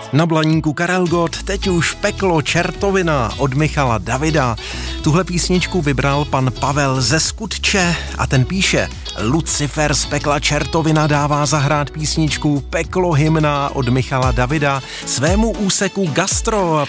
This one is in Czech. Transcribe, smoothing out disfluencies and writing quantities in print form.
Na Blaníku Karel Gott, teď už Peklo čertovina od Michala Davida. Tuhle písničku vybral pan Pavel ze Skutče a ten píše: Lucifer z pekla čertovina dává zahrát písničku Peklo hymna od Michala Davida svému úseku Gastro.